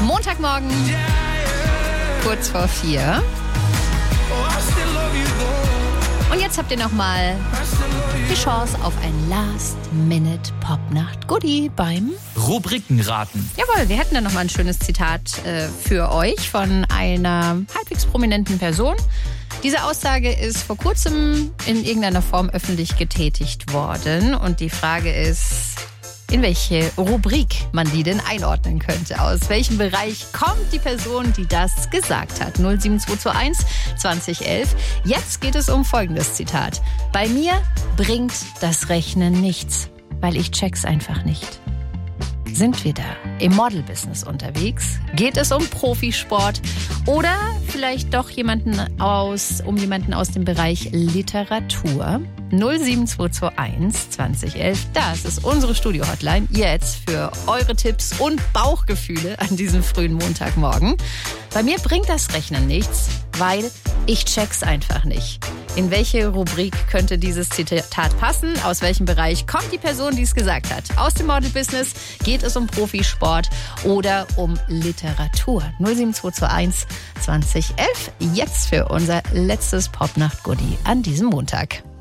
Montagmorgen, kurz vor 4. Und jetzt habt ihr nochmal die Chance auf ein Last-Minute-Popnacht-Goodie beim Rubrikenraten. Jawohl, wir hätten da nochmal ein schönes Zitat für euch von einer halbwegs prominenten Person. Diese Aussage ist vor kurzem in irgendeiner Form öffentlich getätigt worden. Und die Frage ist, in welche Rubrik man die denn einordnen könnte. Aus welchem Bereich kommt die Person, die das gesagt hat? 07221 2011. Jetzt geht es um folgendes Zitat. Bei mir bringt das Rechnen nichts, weil ich check's einfach nicht. Sind wir da im Model-Business unterwegs? Geht es um Profisport oder vielleicht doch jemanden aus dem Bereich Literatur? 07221 2011, das ist unsere Studio-Hotline. Jetzt für eure Tipps und Bauchgefühle an diesem frühen Montagmorgen. Bei mir bringt das Rechnen nichts, weil ich check's einfach nicht. In welche Rubrik könnte dieses Zitat passen? Aus welchem Bereich kommt die Person, die es gesagt hat? Aus dem Model-Business? Geht es um Profisport oder um Literatur? 07221 2011, jetzt für unser letztes Popnacht-Goodie an diesem Montag.